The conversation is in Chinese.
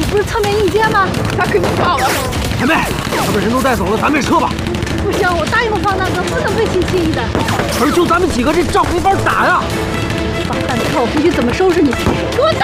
不是侧面硬接吗？ 他肯定跑了。 前辈，他把人都带走了，咱们撤吧。 不行，我答应了方大哥，不能背弃心意的。 可是就咱们几个，这仗没法打呀。 王八蛋，你看我回去怎么收拾你！给我打！